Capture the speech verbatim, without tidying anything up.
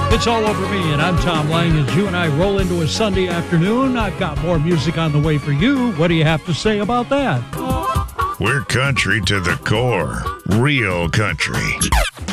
It's All Over Me, and I'm Tom Lang. As you and I roll into a Sunday afternoon, I've got more music on the way for you. What do you have to say about that? We're country to the core. Real country.